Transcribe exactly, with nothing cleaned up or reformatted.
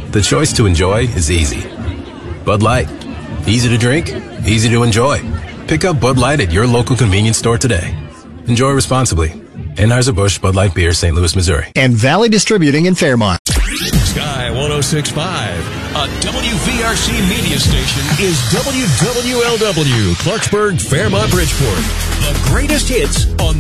the choice to enjoy is easy. Bud Light. Easy to drink, easy to enjoy. Pick up Bud Light at your local convenience store today. Enjoy responsibly. Anheuser-Busch Bud Light Beer, Saint Louis, Missouri. And Valley Distributing in Fairmont. Sky one oh six point five, a W V R C media station, is W W L W, Clarksburg, Fairmont, Bridgeport. The greatest hits on